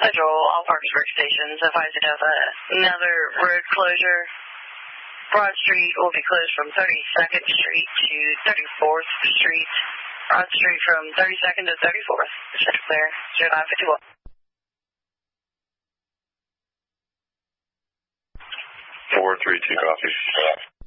Central, all parks workstations, advise of another road closure. Broad Street will be closed from 32nd Street to 34th Street. Broad Street from 32nd to 34th. Central clear, 0951. 432 copy.